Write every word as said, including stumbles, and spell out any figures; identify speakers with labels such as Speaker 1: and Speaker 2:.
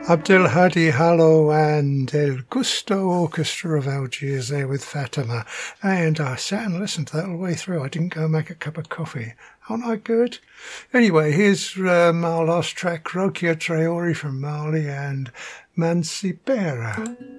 Speaker 1: Abdel Hadi Hallo and El Gusto Orchestra of Algiers there with Fatima. And I sat and listened to that all the way through. I didn't go make a cup of coffee. Aren't I good? Anyway, here's um, our last track, Rokia Traore from Mali and Mansipera.